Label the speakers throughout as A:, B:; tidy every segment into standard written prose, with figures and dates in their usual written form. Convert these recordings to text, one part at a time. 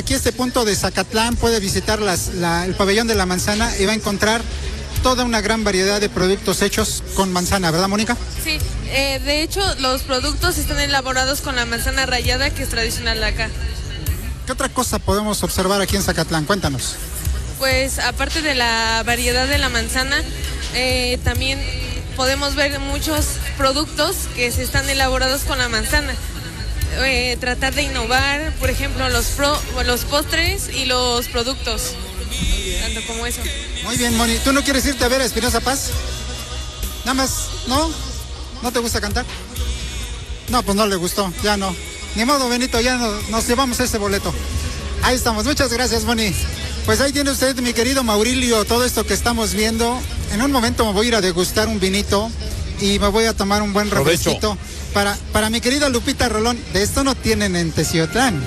A: Aquí este punto de Zacatlán puede visitar el pabellón de la manzana y va a encontrar toda una gran variedad de productos hechos con manzana, ¿verdad, Mónica?
B: Sí, de hecho los productos están elaborados con la manzana rallada, que es tradicional de acá.
A: ¿Qué otra cosa podemos observar aquí en Zacatlán? Cuéntanos.
B: Pues aparte de la variedad de la manzana, también podemos ver muchos productos que se están elaborados con la manzana. Tratar de innovar, por ejemplo, los postres y los productos, tanto como eso.
A: Muy bien, Moni. ¿Tú no quieres irte a ver a Espinosa Paz? Nada más, ¿no? ¿No te gusta cantar? No, pues no le gustó, ya no. Ni modo, Benito, ya nos llevamos ese boleto. Ahí estamos, muchas gracias, Moni. Pues ahí tiene usted, mi querido Maurilio, todo esto que estamos viendo. En un momento me voy a ir a degustar un vinito y me voy a tomar un buen refresquito. Para mi querida Lupita Rolón, de esto no tienen en Teciutlán.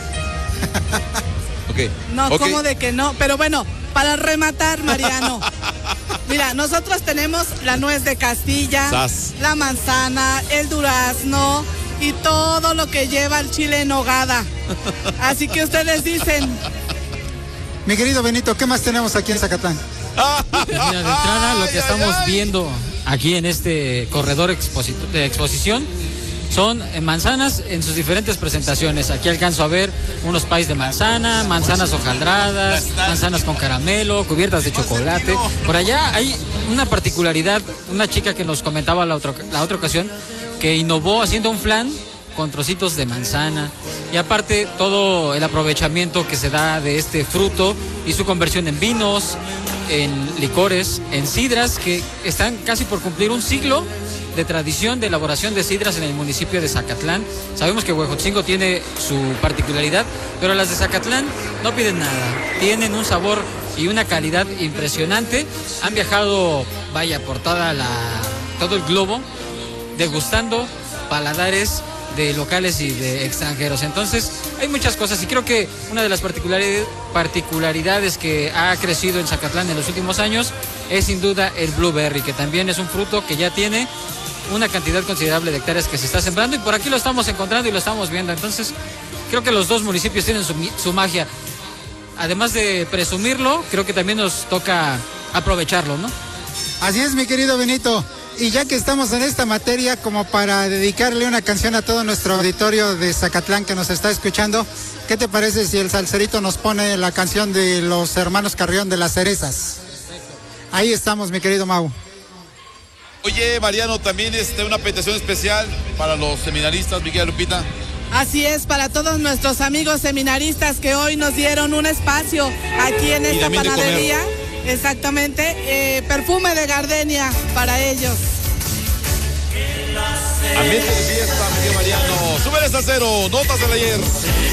C: Okay.
D: No, okay. ¿Cómo de que no? Pero bueno, para rematar, Mariano. Mira, nosotros tenemos la nuez de Castilla, la manzana, el durazno y todo lo que lleva el chile en nogada. Así que ustedes dicen.
A: Mi querido Benito, ¿qué más tenemos aquí en Zacatlán?
E: Mira, de entrada lo que estamos viendo aquí en este corredor de exposición son manzanas en sus diferentes presentaciones. Aquí alcanzo a ver unos pies de manzana, manzanas hojaldradas, manzanas con caramelo, cubiertas de chocolate. Por allá hay una particularidad, una chica que nos comentaba la otra ocasión, que innovó haciendo un flan con trocitos de manzana. Y aparte todo el aprovechamiento que se da de este fruto y su conversión en vinos, en licores, en sidras, que están casi por cumplir un siglo de tradición de elaboración de sidras en el municipio de Zacatlán. Sabemos que Huejotzingo tiene su particularidad, pero las de Zacatlán no piden nada. Tienen un sabor y una calidad impresionante. Han viajado, vaya, por todo el globo, degustando paladares de locales y de extranjeros. Entonces hay muchas cosas y creo que una de las particularidades que ha crecido en Zacatlán en los últimos años es sin duda el blueberry, que también es un fruto que ya tiene una cantidad considerable de hectáreas que se está sembrando y por aquí lo estamos encontrando y lo estamos viendo. Entonces creo que los dos municipios tienen su magia. Además de presumirlo, creo que también nos toca aprovecharlo, ¿no?
A: Así es, mi querido Benito. Y ya que estamos en esta materia, como para dedicarle una canción a todo nuestro auditorio de Zacatlán que nos está escuchando, ¿qué te parece si el salserito nos pone la canción de los hermanos Carrión de las Cerezas? Ahí estamos, mi querido Mau.
C: Oye, Mariano, también una petición especial para los seminaristas, mi querida Lupita.
D: Así es, para todos nuestros amigos seminaristas que hoy nos dieron un espacio aquí en esta panadería. Exactamente, perfume de gardenia para ellos.
C: Ambiente de fiesta, mi querido Mariano. Súbele al cero, notas del ayer.